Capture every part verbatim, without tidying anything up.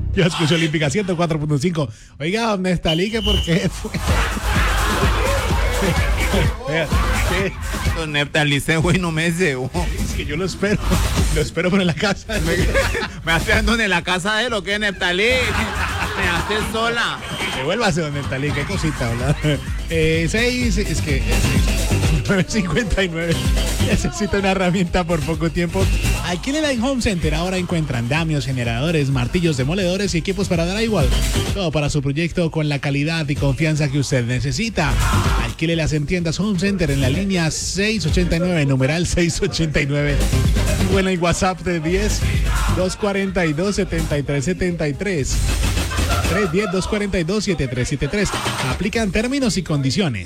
Yo escucho Olímpica ciento cuatro punto cinco. Oiga, don Nestalí, ¿qué por qué fue? Don Neptalí se güey no me cebó. Es que yo lo espero. Lo espero por en la casa. Me, me hace andando en la casa de lo que es Neptalí. Me hace sola. Devuélvase, don Neptalí, qué cosita, ¿verdad? Eh, seis, es que... nueve cincuenta y nueve. Necesita una herramienta por poco tiempo. Alquílela en Home Center. Ahora encuentran andamios, generadores, martillos, demoledores y equipos para dar igual. Todo para su proyecto con la calidad y confianza que usted necesita. Alquílelas en tiendas Home Center en la línea seiscientos ochenta y nueve, numeral seiscientos ochenta y nueve. Y bueno, el WhatsApp de diez, doscientos cuarenta y dos, setenta y tres setenta y tres. tres uno cero, doscientos cuarenta y dos, setenta y tres setenta y tres. Aplican términos y condiciones.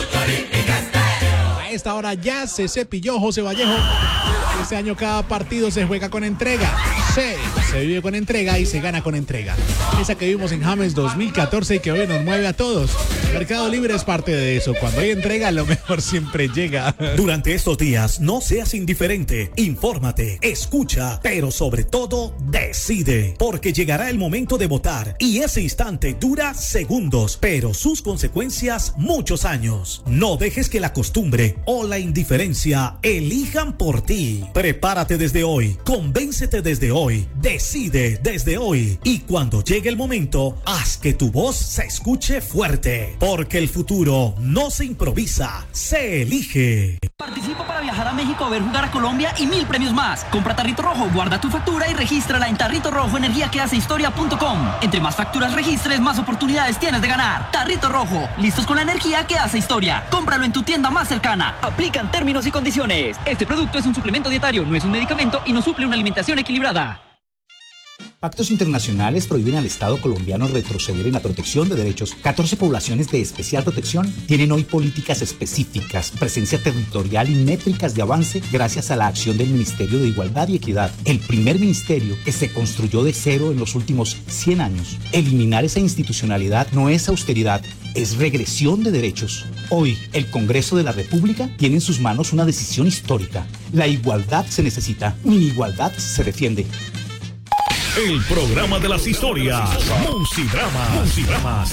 A esta hora ya se cepilló José Vallejo. Este año cada partido se juega con entrega. Sí, se vive con entrega y se gana con entrega. Esa que vimos en James dos mil catorce y que hoy nos mueve a todos. Mercado Libre es parte de eso. Cuando hay entrega, lo mejor siempre llega. Durante estos días, no seas indiferente. Infórmate, escucha, pero sobre todo, decide. Porque llegará el momento de votar y ese instante dura segundos, pero sus consecuencias muchos años. No dejes que la costumbre o la indiferencia elijan por ti. Prepárate desde hoy, convéncete desde hoy, decide desde hoy y cuando llegue el momento, haz que tu voz se escuche fuerte, porque el futuro no se improvisa, se elige. Participa para viajar a México a ver jugar a Colombia y mil premios más. Compra Tarrito Rojo, guarda tu factura y regístrala en Tarrito Rojo Energía que hace historia punto com. Entre más facturas registres, más oportunidades tienes de ganar. Tarrito Rojo, listos con la energía que hace historia. Cómpralo en tu tienda más cercana. Aplican términos y condiciones. Este producto es un suplemento dietario, no es un medicamento y no suple una alimentación equilibrada. Pactos internacionales prohíben al Estado colombiano retroceder en la protección de derechos. catorce poblaciones de especial protección tienen hoy políticas específicas, presencia territorial y métricas de avance gracias a la acción del Ministerio de Igualdad y Equidad, el primer ministerio que se construyó de cero en los últimos cien años. Eliminar esa institucionalidad no es austeridad, es regresión de derechos. Hoy, el Congreso de la República tiene en sus manos una decisión histórica. La igualdad se necesita, mi igualdad se defiende. El programa de las historias, Musidrama. Musidrama.